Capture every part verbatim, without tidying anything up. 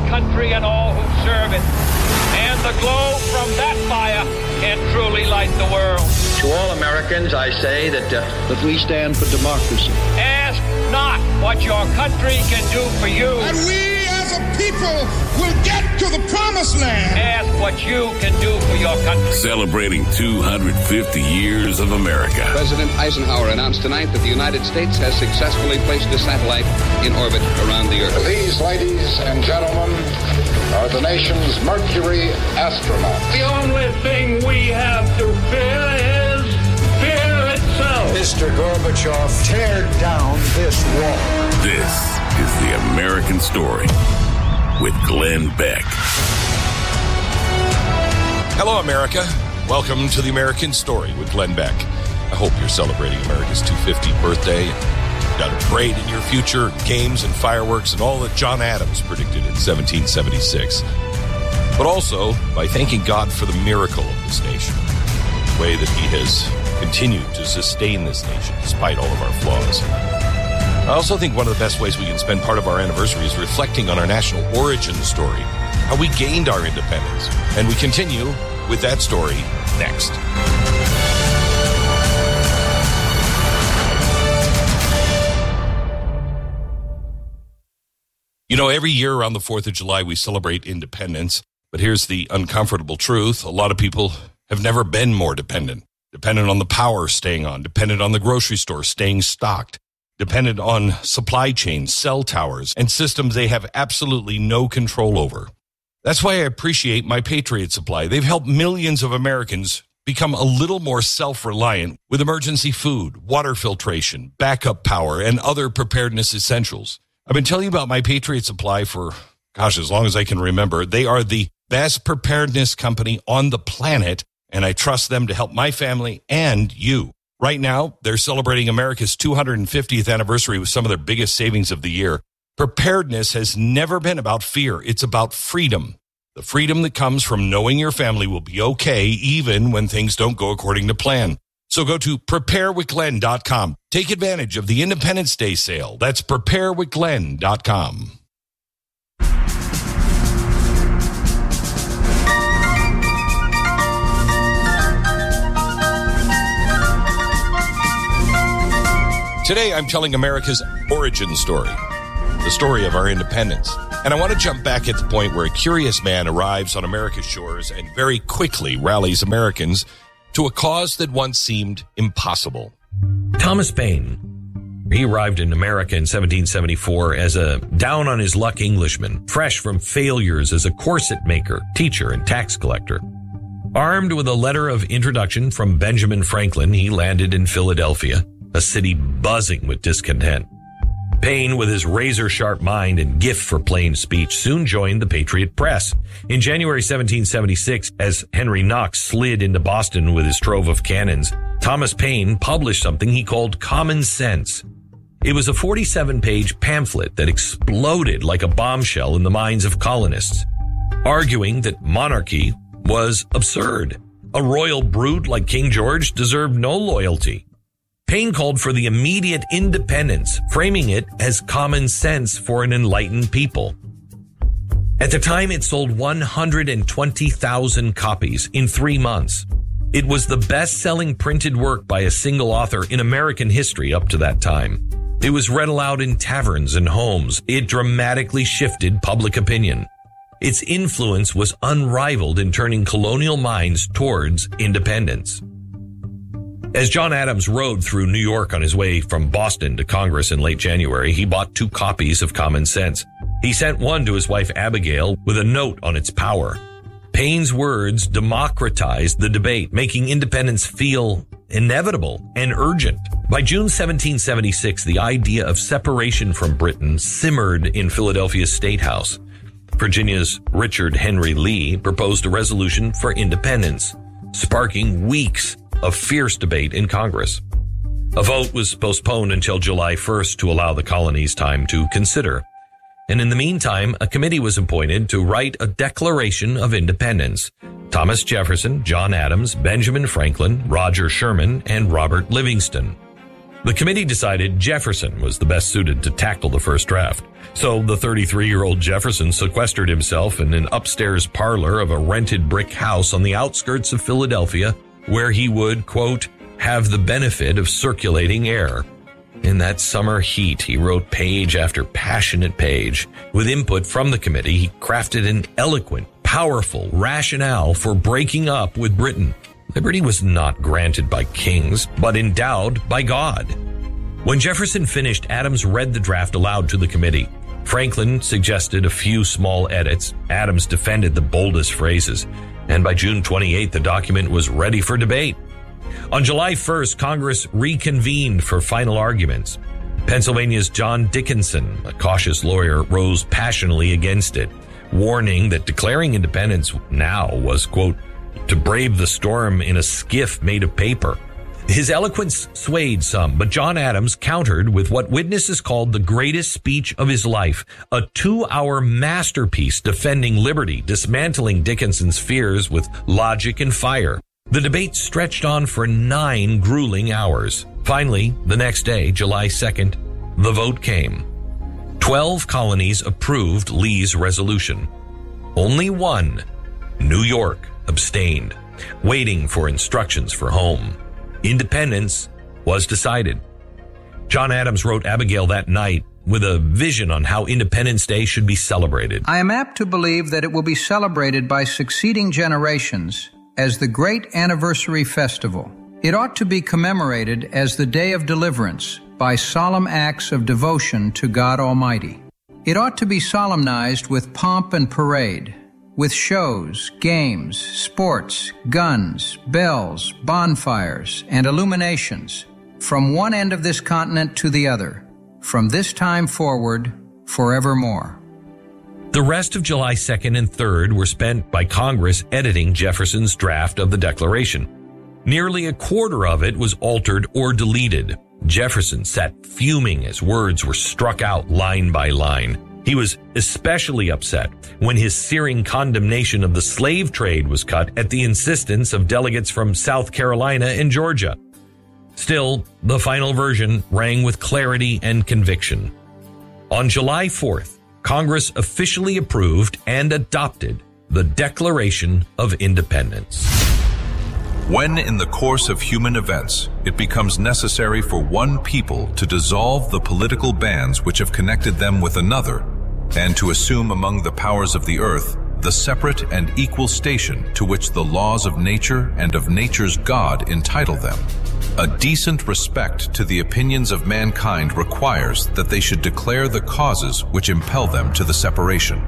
country and all who serve it. And the glow from that fire can truly light the world. To all Americans, I say that uh, that we stand for democracy. Ask not what your country can do for you. And we as a people will get to the promised land. Ask what you can do for your country. Celebrating two hundred fifty years of America. President Eisenhower announced tonight that the United States has successfully placed a satellite in orbit around the Earth. These, ladies and gentlemen, are the nation's Mercury astronauts. The only thing we have to fear is fear itself. Mister Gorbachev, tear down this wall. This is the American Story with Glenn Beck. Hello, America. Welcome to the American Story with Glenn Beck. I hope you're celebrating America's two hundred fiftieth birthday. Got a parade in your future, games and fireworks, and all that John Adams predicted in seventeen seventy-six. But also by thanking God for the miracle of this nation, the way that he has continued to sustain this nation despite all of our flaws. I also think one of the best ways we can spend part of our anniversary is reflecting on our national origin story, how we gained our independence. And we continue with that story next. You know, every year around the fourth of July, we celebrate independence. But here's the uncomfortable truth. A lot of people have never been more dependent. Dependent on the power staying on, dependent on the grocery store staying stocked, dependent on supply chains, cell towers, and systems they have absolutely no control over. That's why I appreciate My Patriot Supply. They've helped millions of Americans become a little more self-reliant with emergency food, water filtration, backup power, and other preparedness essentials. I've been telling you about My Patriot Supply for, gosh, as long as I can remember. They are the best preparedness company on the planet, and I trust them to help my family and you. Right now, they're celebrating America's two hundred fiftieth anniversary with some of their biggest savings of the year. Preparedness has never been about fear. It's about freedom. The freedom that comes from knowing your family will be okay even when things don't go according to plan. So go to prepare with glenn dot com. Take advantage of the Independence Day sale. That's prepare with glenn dot com. Today, I'm telling America's origin story, the story of our independence. And I want to jump back at the point where a curious man arrives on America's shores and very quickly rallies Americans to a cause that once seemed impossible. Thomas Paine. He arrived in America in seventeen seventy-four as a down-on-his-luck Englishman, fresh from failures as a corset maker, teacher, and tax collector. Armed with a letter of introduction from Benjamin Franklin, he landed in Philadelphia, a city buzzing with discontent. Paine, with his razor-sharp mind and gift for plain speech, soon joined the Patriot Press. In January seventeen seventy-six, as Henry Knox slid into Boston with his trove of cannons, Thomas Paine published something he called Common Sense. It was a forty-seven page pamphlet that exploded like a bombshell in the minds of colonists, arguing that monarchy was absurd. A royal brute like King George deserved no loyalty. Paine called for the immediate independence, framing it as common sense for an enlightened people. At the time, it sold one hundred twenty thousand copies in three months. It was the best-selling printed work by a single author in American history up to that time. It was read aloud in taverns and homes. It dramatically shifted public opinion. Its influence was unrivaled in turning colonial minds towards independence. As John Adams rode through New York on his way from Boston to Congress in late January, he bought two copies of Common Sense. He sent one to his wife Abigail with a note on its power. Paine's words democratized the debate, making independence feel inevitable and urgent. By June seventeen seventy-six, the idea of separation from Britain simmered in Philadelphia's State House. Virginia's Richard Henry Lee proposed a resolution for independence, sparking weeks of fierce debate in Congress. A vote was postponed until July first to allow the colonies time to consider. And in the meantime, a committee was appointed to write a Declaration of Independence. Thomas Jefferson, John Adams, Benjamin Franklin, Roger Sherman, and Robert Livingston. The committee decided Jefferson was the best suited to tackle the first draft. So the thirty-three-year-old Jefferson sequestered himself in an upstairs parlor of a rented brick house on the outskirts of Philadelphia, where he would, quote, have the benefit of circulating air. In that summer heat, he wrote page after passionate page. With input from the committee, he crafted an eloquent, powerful rationale for breaking up with Britain. Liberty was not granted by kings, but endowed by God. When Jefferson finished, Adams read the draft aloud to the committee. Franklin suggested a few small edits. Adams defended the boldest phrases. And by June twenty-eighth, the document was ready for debate. On July first, Congress reconvened for final arguments. Pennsylvania's John Dickinson, a cautious lawyer, rose passionately against it, warning that declaring independence now was, quote, to brave the storm in a skiff made of paper. His eloquence swayed some, but John Adams countered with what witnesses called the greatest speech of his life, a two-hour masterpiece defending liberty, dismantling Dickinson's fears with logic and fire. The debate stretched on for nine grueling hours. Finally, the next day, July second, the vote came. Twelve colonies approved Lee's resolution. Only one, New York, abstained, waiting for instructions for home. Independence was decided. John Adams wrote Abigail that night with a vision on how Independence Day should be celebrated. I am apt to believe that it will be celebrated by succeeding generations as the great anniversary festival. It ought to be commemorated as the Day of Deliverance by solemn acts of devotion to God Almighty. It ought to be solemnized with pomp and parade, with shows, games, sports, guns, bells, bonfires, and illuminations, from one end of this continent to the other, from this time forward, forevermore. The rest of July second and third were spent by Congress editing Jefferson's draft of the Declaration. Nearly a quarter of it was altered or deleted. Jefferson sat fuming as words were struck out line by line. He was especially upset when his searing condemnation of the slave trade was cut at the insistence of delegates from South Carolina and Georgia. Still, the final version rang with clarity and conviction. On July fourth, Congress officially approved and adopted the Declaration of Independence. When in the course of human events, it becomes necessary for one people to dissolve the political bands which have connected them with another, and to assume among the powers of the earth the separate and equal station to which the laws of nature and of nature's God entitle them, a decent respect to the opinions of mankind requires that they should declare the causes which impel them to the separation.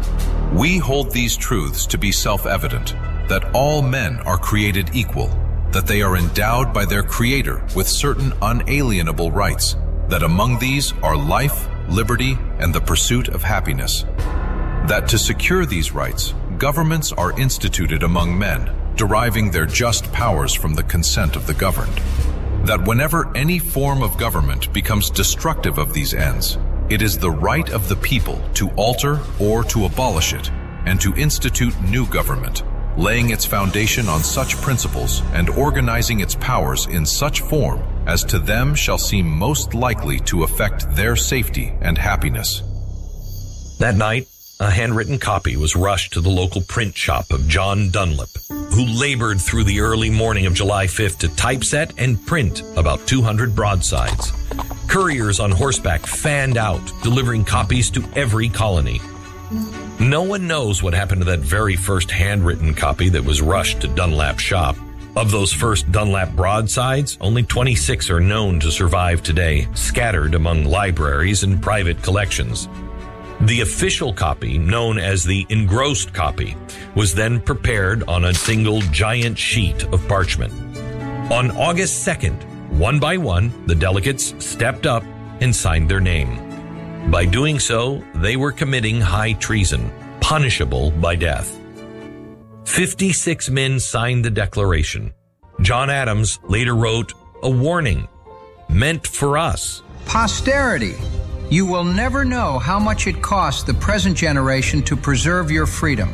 We hold these truths to be self-evident, that all men are created equal, that they are endowed by their Creator with certain unalienable rights, that among these are life, liberty, and the pursuit of happiness. That to secure these rights, governments are instituted among men, deriving their just powers from the consent of the governed. That whenever any form of government becomes destructive of these ends, it is the right of the people to alter or to abolish it, and to institute new government, laying its foundation on such principles and organizing its powers in such form as to them shall seem most likely to affect their safety and happiness. That night, a handwritten copy was rushed to the local print shop of John Dunlap, who labored through the early morning of July fifth to typeset and print about two hundred broadsides. Couriers on horseback fanned out, delivering copies to every colony. No one knows what happened to that very first handwritten copy that was rushed to Dunlap's shop. Of those first Dunlap broadsides, only twenty-six are known to survive today, scattered among libraries and private collections. The official copy, known as the engrossed copy, was then prepared on a single giant sheet of parchment. On August second, one by one, the delegates stepped up and signed their name. By doing so, they were committing high treason, punishable by death. fifty-six men signed the Declaration. John Adams later wrote a warning, meant for us. Posterity. You will never know how much it cost the present generation to preserve your freedom.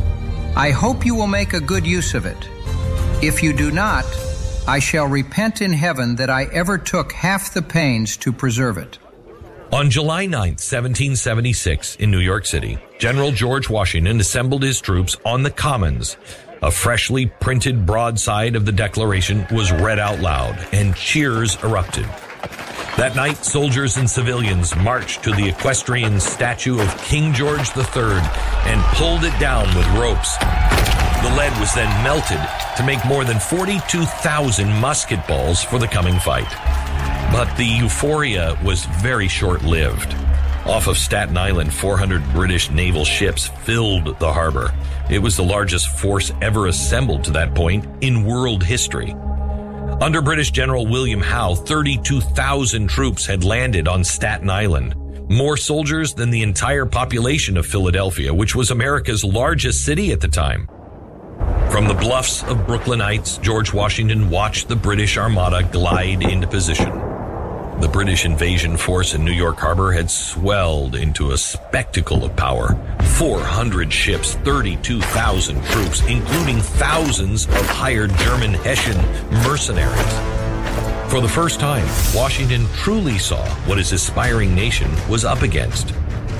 I hope you will make a good use of it. If you do not, I shall repent in heaven that I ever took half the pains to preserve it. On July ninth, seventeen seventy-six, in New York City, General George Washington assembled his troops on the Commons. A freshly printed broadside of the Declaration was read out loud, and cheers erupted. That night, soldiers and civilians marched to the equestrian statue of King George the Third and pulled it down with ropes. The lead was then melted to make more than forty-two thousand musket balls for the coming fight. But the euphoria was very short-lived. Off of Staten Island, four hundred British naval ships filled the harbor. It was the largest force ever assembled to that point in world history. Under British General William Howe, thirty-two thousand troops had landed on Staten Island. More soldiers than the entire population of Philadelphia, which was America's largest city at the time. From the bluffs of Brooklyn Heights, George Washington watched the British Armada glide into position. The British invasion force in New York Harbor had swelled into a spectacle of power. four hundred ships, thirty-two thousand troops, including thousands of hired German Hessian mercenaries. For the first time, Washington truly saw what his aspiring nation was up against.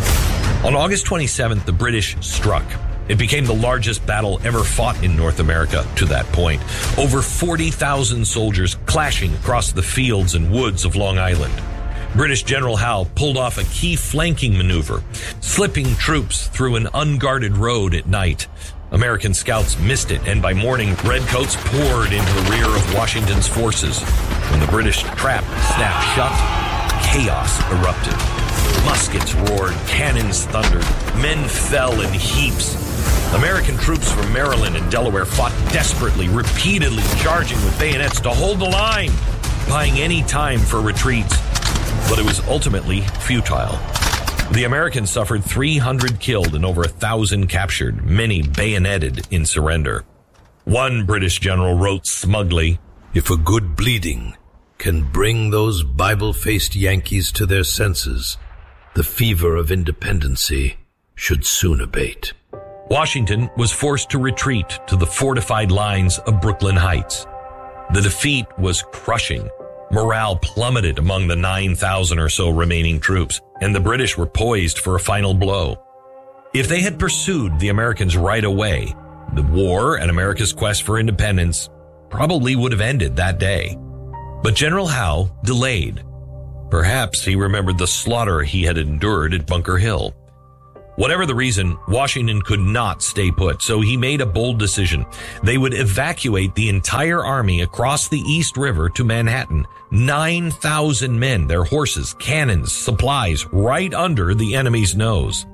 On August twenty-seventh, the British struck. It became the largest battle ever fought in North America to that point. Over forty thousand soldiers clashing across the fields and woods of Long Island. British General Howe pulled off a key flanking maneuver, slipping troops through an unguarded road at night. American scouts missed it, and by morning, redcoats poured into the rear of Washington's forces. When the British trap snapped shut, chaos erupted. Muskets roared, cannons thundered, men fell in heaps. American troops from Maryland and Delaware fought desperately, repeatedly charging with bayonets to hold the line, buying any time for retreats. But it was ultimately futile. The Americans suffered three hundred killed and over a thousand captured, many bayoneted in surrender. One British general wrote smugly, "If a good bleeding can bring those Bible-faced Yankees to their senses, the fever of independency should soon abate." Washington was forced to retreat to the fortified lines of Brooklyn Heights. The defeat was crushing. Morale plummeted among the nine thousand or so remaining troops, and the British were poised for a final blow. If they had pursued the Americans right away, the war and America's quest for independence probably would have ended that day. But General Howe delayed. Perhaps he remembered the slaughter he had endured at Bunker Hill. Whatever the reason, Washington could not stay put, so he made a bold decision. They would evacuate the entire army across the East River to Manhattan. nine thousand men, their horses, cannons, supplies, right under the enemy's nose.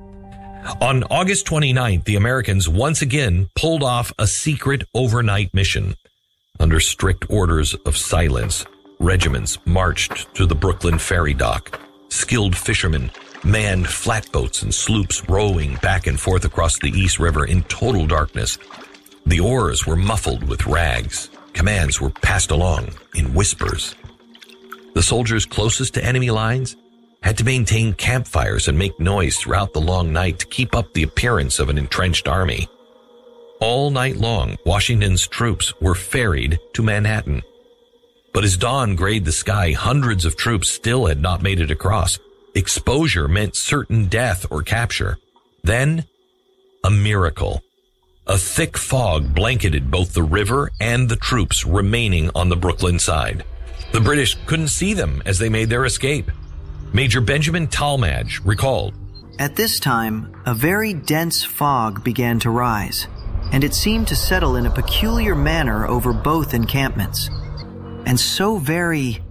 On August twenty-ninth, the Americans once again pulled off a secret overnight mission. Under strict orders of silence, regiments marched to the Brooklyn ferry dock. Skilled fishermen manned flatboats and sloops rowing back and forth across the East River in total darkness. The oars were muffled with rags. Commands were passed along in whispers. The soldiers closest to enemy lines had to maintain campfires and make noise throughout the long night to keep up the appearance of an entrenched army. All night long, Washington's troops were ferried to Manhattan. But as dawn grayed the sky, hundreds of troops still had not made it across. Exposure meant certain death or capture. Then, a miracle. A thick fog blanketed both the river and the troops remaining on the Brooklyn side. The British couldn't see them as they made their escape. Major Benjamin Talmadge recalled, "At this time, a very dense fog began to rise, and it seemed to settle in a peculiar manner over both encampments. And so very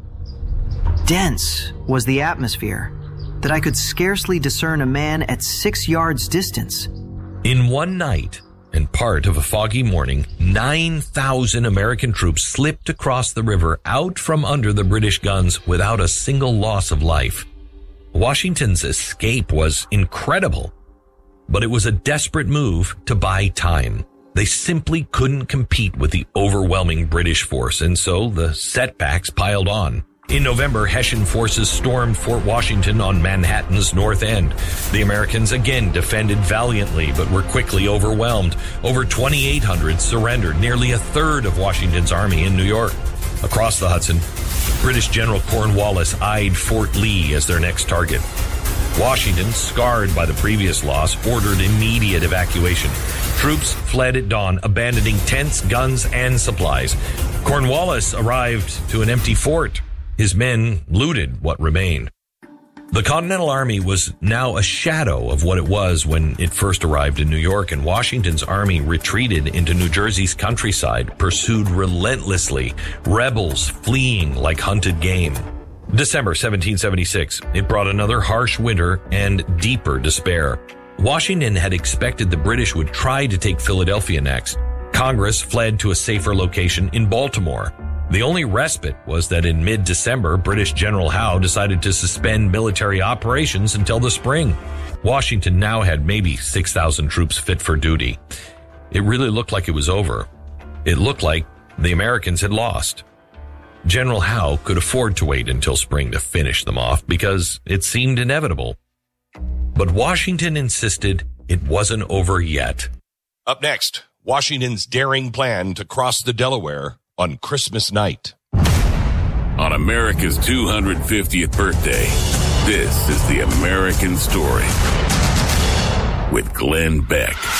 dense was the atmosphere that I could scarcely discern a man at six yards distance." In one night and part of a foggy morning, nine thousand American troops slipped across the river out from under the British guns without a single loss of life. Washington's escape was incredible, but it was a desperate move to buy time. They simply couldn't compete with the overwhelming British force, and so the setbacks piled on. In November, Hessian forces stormed Fort Washington on Manhattan's north end. The Americans again defended valiantly, but were quickly overwhelmed. Over twenty-eight hundred surrendered, nearly a third of Washington's army in New York. Across the Hudson, British General Cornwallis eyed Fort Lee as their next target. Washington, scarred by the previous loss, ordered immediate evacuation. Troops fled at dawn, abandoning tents, guns, and supplies. Cornwallis arrived to an empty fort. His men looted what remained. The Continental Army was now a shadow of what it was when it first arrived in New York, and Washington's army retreated into New Jersey's countryside, pursued relentlessly, rebels fleeing like hunted game. December seventeen seventy-six, it brought another harsh winter and deeper despair. Washington had expected the British would try to take Philadelphia next. Congress fled to a safer location in Baltimore. The only respite was that in mid-December, British General Howe decided to suspend military operations until the spring. Washington now had maybe six thousand troops fit for duty. It really looked like it was over. It looked like the Americans had lost. General Howe could afford to wait until spring to finish them off because it seemed inevitable. But Washington insisted it wasn't over yet. Up next, Washington's daring plan to cross the Delaware on Christmas night. On America's two hundred fiftieth birthday, this is the American Story with Glenn Beck.